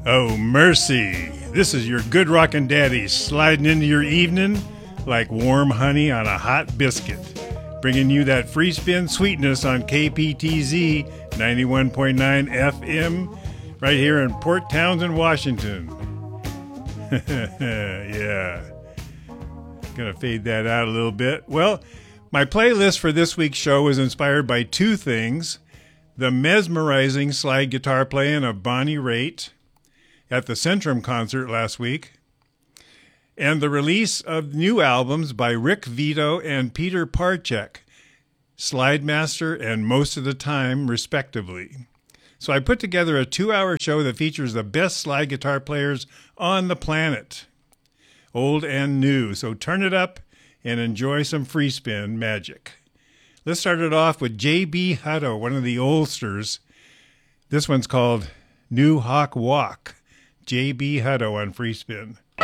Oh, mercy. This is your good rockin' daddy sliding into your evening like warm honey on a hot biscuit, bringing you that free spin sweetness on KPTZ 91.9 FM right here in Port Townsend, Washington. Yeah. Gonna fade that out a little bit. Well, my playlist for this week's show was inspired by two things: the mesmerizing slide guitar playing of Bonnie Raitt at the Centrum concert last week, and the release of new albums by Rick Vito and Peter Parchek, Slide Master and Most of the Time, respectively. So I put together a 2-hour show that features the best slide guitar players on the planet, old and new. So turn it up and enjoy some free spin magic. Let's start it off with J.B. Hutto, one of the oldsters. This one's called New Hawk Walk. J.B. Hutto on free spin.